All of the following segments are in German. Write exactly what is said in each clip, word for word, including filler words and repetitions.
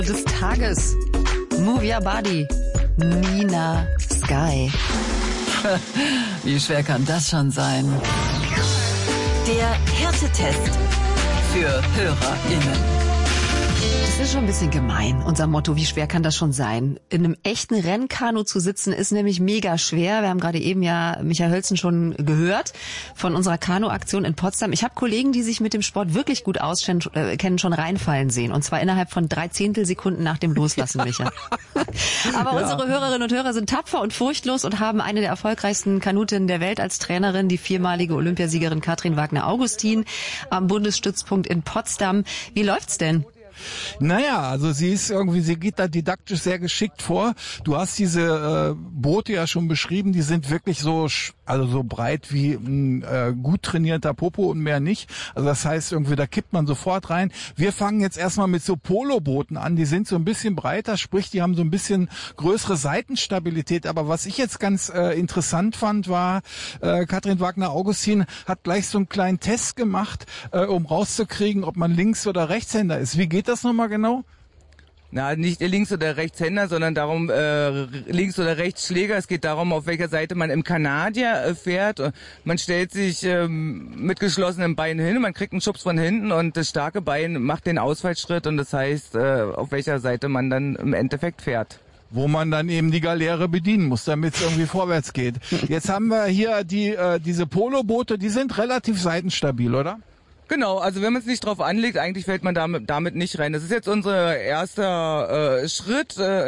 Des Tages. Move Your Body. Nina Sky. Wie schwer kann das schon sein? Der Härtetest für HörerInnen. Das ist schon ein bisschen gemein, unser Motto, wie schwer kann das schon sein? In einem echten Rennkanu zu sitzen, ist nämlich mega schwer. Wir haben gerade eben ja Michael Hölzen schon gehört von unserer Kanu-Aktion in Potsdam. Ich habe Kollegen, die sich mit dem Sport wirklich gut auskennen, schon reinfallen sehen. Und zwar innerhalb von drei Zehntelsekunden nach dem Loslassen, Micha. Aber ja. Unsere Hörerinnen und Hörer sind tapfer und furchtlos und haben eine der erfolgreichsten Kanutinnen der Welt als Trainerin, die viermalige Olympiasiegerin Katrin Wagner-Augustin am Bundesstützpunkt in Potsdam. Wie läuft's denn? Naja, also sie ist irgendwie, sie geht da didaktisch sehr geschickt vor. Du hast diese äh, Boote ja schon beschrieben, die sind wirklich so, also so breit wie ein äh, gut trainierter Popo und mehr nicht. Also das heißt irgendwie, da kippt man sofort rein. Wir fangen jetzt erstmal mit so Polobooten an, die sind so ein bisschen breiter, sprich, die haben so ein bisschen größere Seitenstabilität. Aber was ich jetzt ganz äh, interessant fand, war, äh, Katrin Wagner-Augustin hat gleich so einen kleinen Test gemacht, äh, um rauszukriegen, ob man Links- oder Rechtshänder ist. Wie geht das nochmal genau? Na, nicht Links- oder Rechtshänder, sondern darum, äh, Links- oder Rechtsschläger. Es geht darum, auf welcher Seite man im Kanadier äh, fährt. Man stellt sich ähm, mit geschlossenem Bein hin, man kriegt einen Schubs von hinten und das starke Bein macht den Ausfallschritt und das heißt, äh, auf welcher Seite man dann im Endeffekt fährt. Wo man dann eben die Galeere bedienen muss, damit es irgendwie vorwärts geht. Jetzt haben wir hier die äh, diese Poloboote, die sind relativ seitenstabil, oder? Genau, also wenn man es nicht drauf anlegt, eigentlich fällt man damit, damit nicht rein. Das ist jetzt unser erster äh, Schritt äh,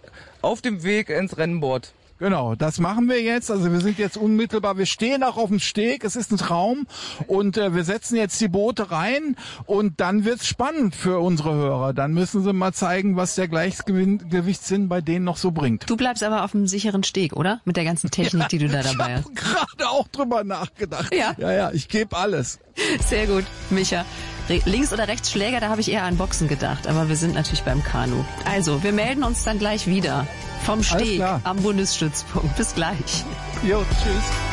auf dem Weg ins Rennboard. Genau, das machen wir jetzt. Also wir sind jetzt unmittelbar, wir stehen auch auf dem Steg, es ist ein Traum und äh, wir setzen jetzt die Boote rein und dann wird's spannend für unsere Hörer. Dann müssen sie mal zeigen, was der Gleichgewichtssinn bei denen noch so bringt. Du bleibst aber auf dem sicheren Steg, oder? Mit der ganzen Technik, ja, die du da dabei hast. Ich habe gerade auch drüber nachgedacht. Ja, ja, ja, ich gebe alles. Sehr gut, Micha. Links- oder Rechtsschläger, da habe ich eher an Boxen gedacht, aber wir sind natürlich beim Kanu. Also, wir melden uns dann gleich wieder vom Steg am Bundesstützpunkt. Bis gleich. Jo, tschüss.